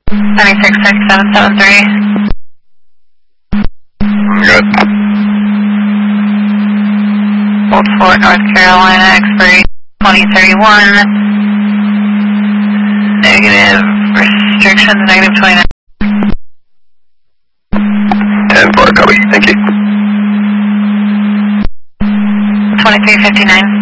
966773. Good. Old Fort, North Carolina, expiry 2031. Negative restrictions, negative 29. 10-4, copy. Thank you. 2359.